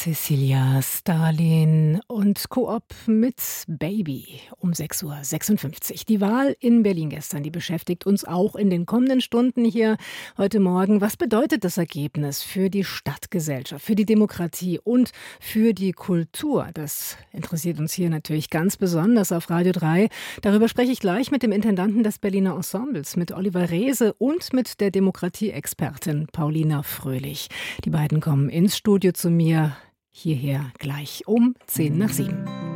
Cecilia Stalin und Coop mit Baby um 6:56 Uhr. Die Wahl in Berlin gestern, die beschäftigt uns auch in den kommenden Stunden hier heute Morgen. Was bedeutet das Ergebnis für die Stadtgesellschaft, für die Demokratie und für die Kultur? Das interessiert uns hier natürlich ganz besonders auf Radio 3. Darüber spreche ich gleich mit dem Intendanten des Berliner Ensembles, mit Oliver Reese und mit der Demokratieexpertin Paulina Fröhlich. Die beiden kommen ins Studio zu mir. Hierher gleich um 6:50 Uhr.